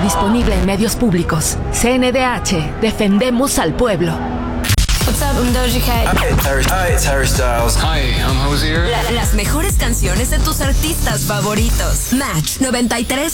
disponible en medios públicos. CNDH, defendemos al pueblo. What's up, I'm Doja Cat. Hi, it's Harry Styles. Hi, I'm Hozier. Las mejores canciones de tus artistas favoritos. Match 93.